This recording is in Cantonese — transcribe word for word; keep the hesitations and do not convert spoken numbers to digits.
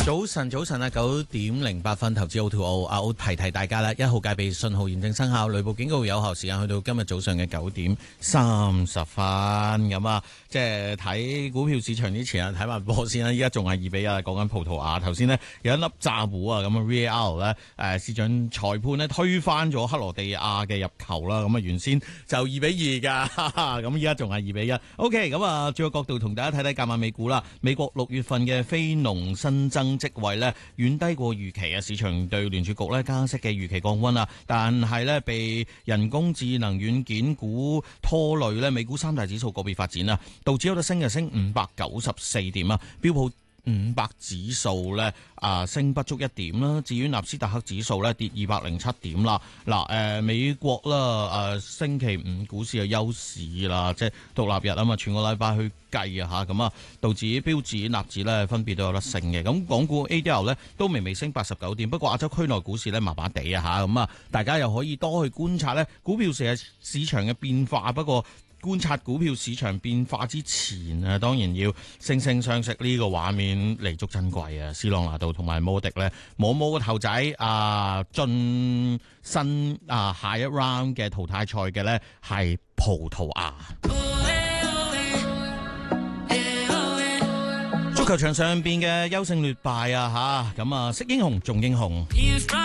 早晨，早晨啊，九點零八分，投資 O to O， 啊，我提提大家啦，一號戒備信號現正生效，雷暴警告有效時間去到今日早上嘅九點三十分，咁啊，即係睇股票市場之前啊，睇埋波先啦，依家仲係二比一，講緊葡萄牙，頭先呢，有一粒炸糊啊，咁啊 V A R 咧，誒市場裁判呢推翻咗克羅地亞嘅入球啦，咁啊原先就二比二噶，咁依家仲係二比一。OK， 咁啊，轉個角度同大家睇睇今晚美股啦，美國六月份嘅非農新增職位咧遠低過預期啊！市場對聯儲局咧加息嘅預期降溫啊，但係咧被人工智能軟件股拖累咧，美股三大指數個別發展啊，道指有得升就升五百九十四點啊，標普五百指數咧啊升不足一點啦，至於納斯達克指數咧跌二百零七點啦。嗱，誒美國啦，誒星期五股市嘅休市啦，即係獨立日啊嘛，全個禮拜去計啊嚇，咁啊道指、標指、納指咧分別都有得升嘅。咁港股 A D R 咧都微微升八十九點，不過亞洲區內股市咧麻麻地啊嚇，咁啊大家又可以多去觀察咧股票市市場嘅變化。不過觀察股票市場變化之前啊，當然要惺惺相惜呢個畫面彌足珍貴啊！斯朗拿度同埋摩迪咧摸摸個頭仔啊，進身啊下一 round 嘅淘汰賽嘅咧係葡萄牙。足球場上邊嘅優勝劣敗啊吓，咁啊識英雄重英雄。